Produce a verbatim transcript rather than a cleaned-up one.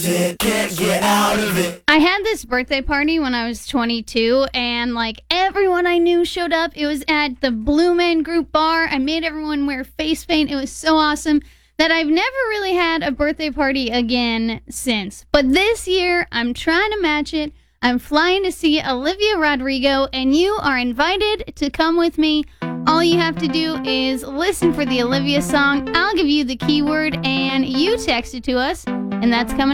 Can't get out of it. I had this birthday party when I was twenty-two, and like everyone I knew showed up. It was at the Blue Man Group bar. I made everyone wear face paint. It was so awesome that I've never really had a birthday party again since. But this year, I'm trying to match it. I'm flying to see Olivia Rodrigo, and you are invited to come with me. All you have to do is listen for the Olivia song. I'll give you the keyword, and you text it to us, and that's coming